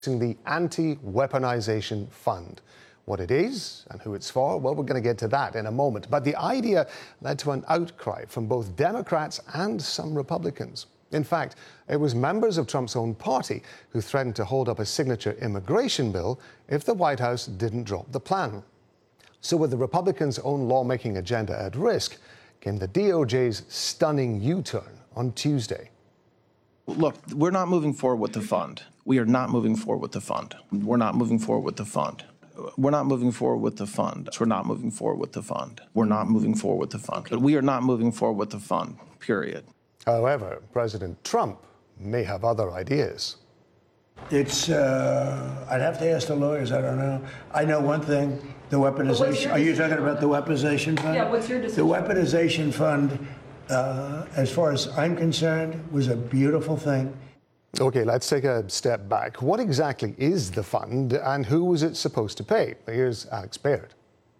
the Anti-Weaponization Fund. What it is and who it's for, well, we're going to get to that in a moment. But the idea led to an outcry from both Democrats and some Republicans. In fact, it was members of Trump's own party who threatened to hold up a signature immigration bill if the White House didn't drop the plan. So with the Republicans' own lawmaking agenda at risk, came the DOJ's stunning U-turn on Tuesday. Look, we're not moving forward with the fund. We are not moving forward with the fund. We're not moving forward with the fund. We're not moving forward with the fund. We're not moving forward with the fund. We're not moving forward with the fund. But we are not moving forward with the fund, period. However, President Trump may have other ideas. It's, I'd have to ask the lawyers, I don't know. I know one thing, the weaponization. Are you talking about the weaponization fund? Yeah, what's your decision? The weaponization fund, as far as I'm concerned, was a beautiful thing. OK, let's take a step back. What exactly is the fund and who was it supposed to pay? Here's Alex Baird.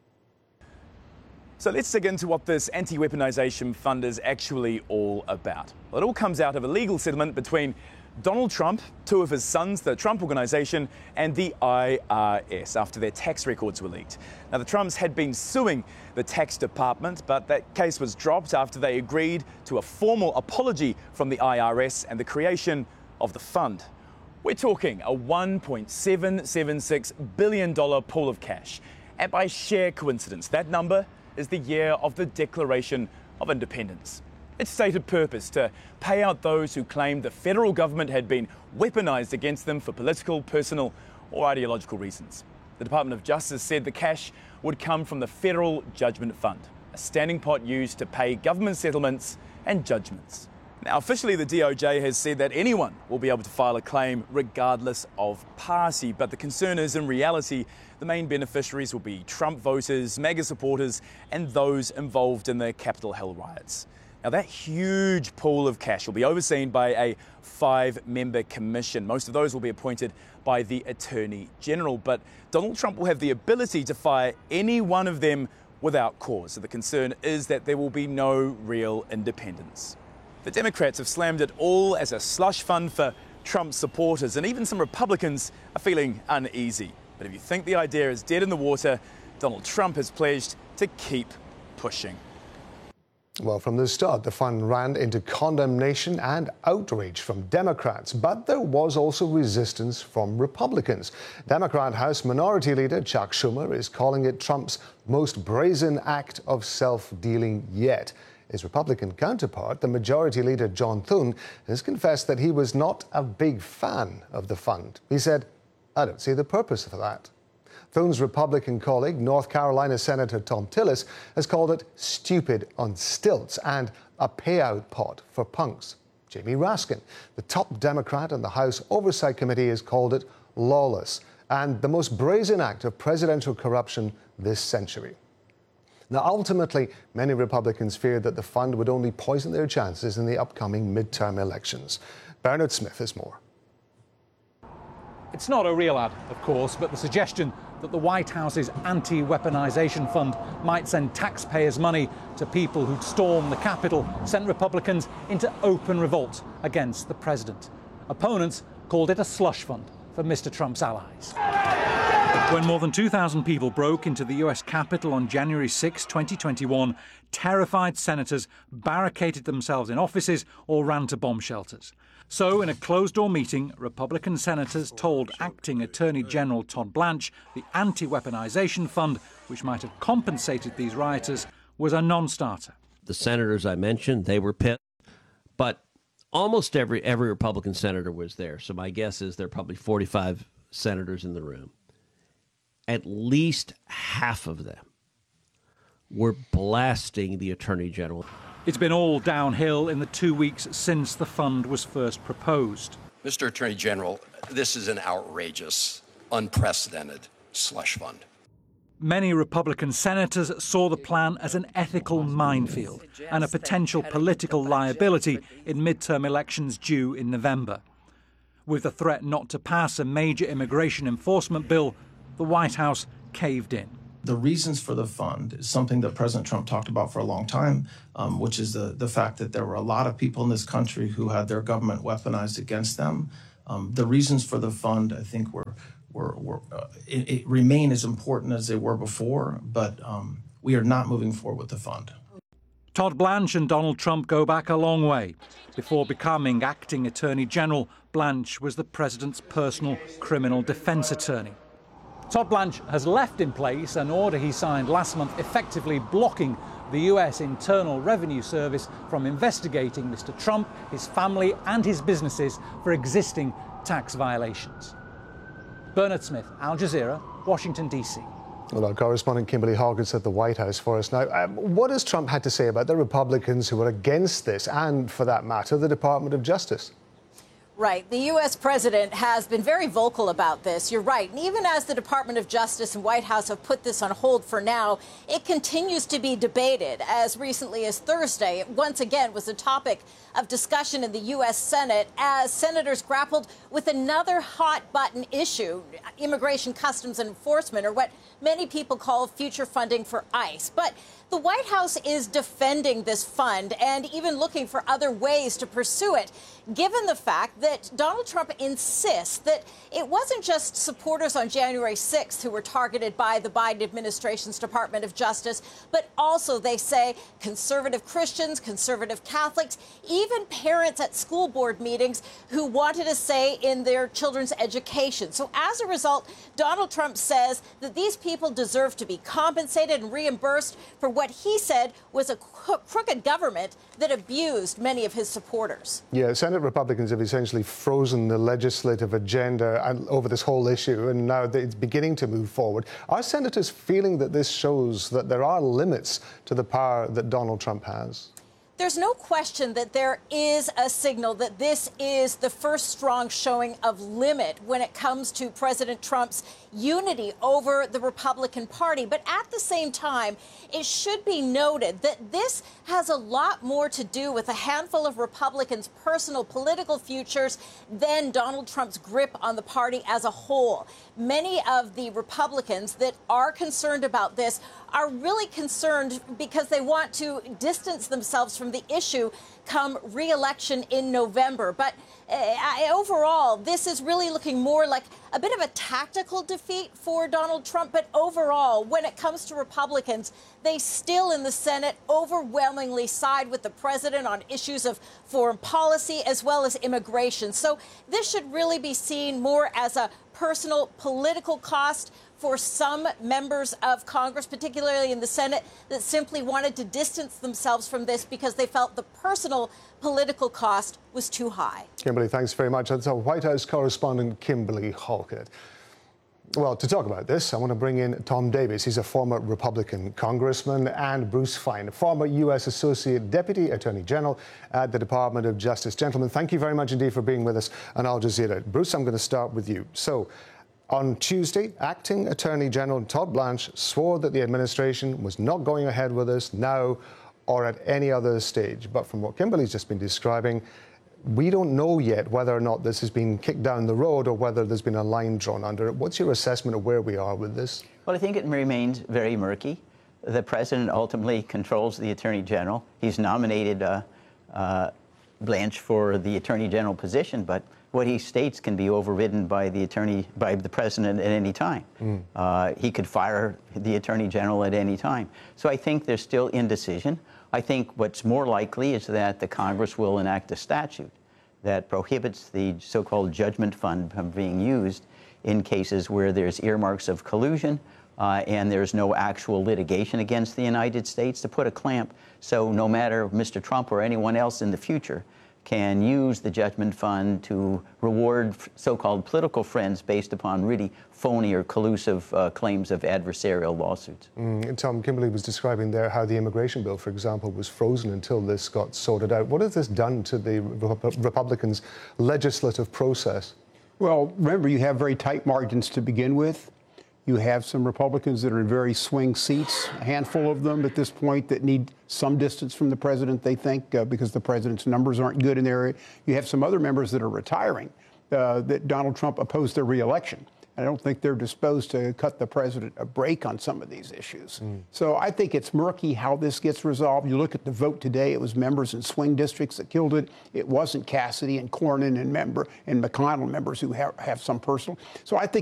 So let's dig into what this anti-weaponization fund is actually all about. Well, it all comes out of a legal settlement between Donald Trump, two of his sons, the Trump Organization, and the IRS after their tax records were leaked. Now, the Trumps had been suing the tax department, but that case was dropped after they agreed to a formal apology from the IRS and the creation of the fund. We're talking a $1.776 billion pool of cash. And by sheer coincidence, that number is the year of the Declaration of Independence. Its stated purpose to pay out those who claimed the federal government had been weaponized against them for political, personal or ideological reasons. The Department of Justice said the cash would come from the Federal Judgment Fund, a standing pot used to pay government settlements and judgments. Now, officially, the DOJ has said that anyone will be able to file a claim regardless of party. But the concern is, in reality, the main beneficiaries will be Trump voters, MAGA supporters, and those involved in the Capitol Hill riots. Now, that huge pool of cash will be overseen by a 5-member commission. Most of those will be appointed by the Attorney General. But Donald Trump will have the ability to fire any one of them without cause. So the concern is that there will be no real independence. The Democrats have slammed it all as a slush fund for Trump supporters, and even some Republicans are feeling uneasy. But if you think the idea is dead in the water, Donald Trump has pledged to keep pushing. Well, from the start, the fund ran into condemnation and outrage from Democrats, but there was also resistance from Republicans. Democrat House Minority Leader Chuck Schumer is calling it Trump's most brazen act of self-dealing yet. His Republican counterpart, the Majority Leader John Thune, has confessed that he was not a big fan of the fund. He said, "I don't see the purpose for that." Thune's Republican colleague, North Carolina Senator Thom Tillis, has called it stupid on stilts and a payout pot for punks. Jamie Raskin, the top Democrat on the House Oversight Committee, has called it lawless and the most brazen act of presidential corruption this century. Now, ultimately, many Republicans feared that the fund would only poison their chances in the upcoming midterm elections. Bernard Smith has more. It's not a real ad, of course, but the suggestion that the White House's anti-weaponization fund might send taxpayers' money to people who'd storm the Capitol sent Republicans into open revolt against the president. Opponents called it a slush fund for Mr. Trump's allies. When more than 2,000 people broke into the US Capitol on January 6, 2021, terrified senators barricaded themselves in offices or ran to bomb shelters. So, in a closed-door meeting, Republican senators told Acting Attorney General Todd Blanche the anti-weaponization fund, which might have compensated these rioters, was a non-starter. The senators I mentioned, they were pissed, but almost every Republican senator was there. So my guess is there are probably 45 senators in the room. At least half of them were blasting the Attorney General. It's been all downhill in the 2 weeks since the fund was first proposed. Mr. Attorney General, this is an outrageous, unprecedented slush fund. Many Republican senators saw the plan as an ethical minefield and a potential political liability in midterm elections due in November. With the threat not to pass a major immigration enforcement bill, the White House caved in. The reasons for the fund is something that President Trump talked about for a long time, which is the fact that there were a lot of people in this country who had their government weaponized against them. The reasons for the fund, I think, it remain as important as they were before, but we are not moving forward with the fund. Todd Blanche and Donald Trump go back a long way. Before becoming acting Attorney General, Blanche was the president's personal criminal defense attorney. Todd Blanche has left in place an order he signed last month effectively blocking the US Internal Revenue Service from investigating Mr. Trump, his family and his businesses for existing tax violations. Bernard Smith, Al Jazeera, Washington, D.C. Well, our correspondent Kimberly Hawkins at the White House for us now. What has Trump had to say about the Republicans who are against this and, for that matter, the Department of Justice? Right. The U.S. president has been very vocal about this. You're right. And even as the Department of Justice and White House have put this on hold for now, it continues to be debated. As recently as Thursday, it once again was a topic of discussion in the U.S. Senate as senators grappled with another hot-button issue, immigration, customs, and enforcement, or what many people call future funding for ICE. But the White House is defending this fund and even looking for other ways to pursue it, given the fact that Donald Trump insists that it wasn't just supporters on January 6th who were targeted by the Biden administration's Department of Justice, but also, they say, conservative Christians, conservative Catholics, even parents at school board meetings who wanted a say in their children's education. So as a result, Donald Trump says that these people deserve to be compensated and reimbursed for what he said was a crooked government that abused many of his supporters. Yeah, Senate Republicans have essentially frozen the legislative agenda over this whole issue, and now it's beginning to move forward. Are senators feeling that this shows that there are limits to the power that Donald Trump has? There's no question that there is a signal that this is the first strong showing of limit when it comes to President Trump's unity over the Republican Party. But at the same time, it should be noted that this has a lot more to do with a handful of Republicans' personal political futures than Donald Trump's grip on the party as a whole. Many of the Republicans that are concerned about this are really concerned because they want to distance themselves from the issue come re-election in November. But overall, this is really looking more like a bit of a tactical defeat for Donald Trump. But overall, when it comes to Republicans, they still in the Senate overwhelmingly side with the president on issues of foreign policy as well as immigration. So this should really be seen more as a personal political cost for some members of Congress, particularly in the Senate, that simply wanted to distance themselves from this because they felt the personal political cost was too high. Kimberly, thanks very much. That's our White House correspondent, Kimberly Halkett. Well, to talk about this, I want to bring in Tom Davis. He's a former Republican congressman, and Bruce Fein, former U.S. Associate Deputy Attorney General at the Department of Justice. Gentlemen, thank you very much indeed for being with us on Al Jazeera. Bruce, I'm going to start with you. So, on Tuesday, Acting Attorney General Todd Blanche swore that the administration was not going ahead with this now or at any other stage. But from what Kimberly's just been describing, we don't know yet whether or not this has been kicked down the road or whether there's been a line drawn under it. What's your assessment of where we are with this? Well, I think it remains very murky. The president ultimately controls the attorney general. He's nominated Blanche for the attorney general position, but what he states can be overridden by the president at any time. He could fire the attorney general at any time. So I think there's still indecision. I think what's more likely is that the Congress will enact a statute that prohibits the so-called judgment fund from being used in cases where there's earmarks of collusion and there's no actual litigation against the United States, to put a clamp so no matter Mr. Trump or anyone else in the future can use the judgment fund to reward so-called political friends based upon really phony or collusive claims of adversarial lawsuits. Tom, Kimberly was describing there how the immigration bill, for example, was frozen until this got sorted out. What has this done to the Republicans' legislative process? Well, remember, you have very tight margins to begin with. You have some Republicans that are in very swing seats, a handful of them at this point that need some distance from the president, they think, because the president's numbers aren't good in their area. You have some other members that are retiring that Donald Trump opposed their reelection. I don't think they're disposed to cut the president a break on some of these issues. So I think it's murky how this gets resolved. You look at the vote today, it was members in swing districts that killed it. It wasn't Cassidy and Cornyn and McConnell members who have some personal. So I think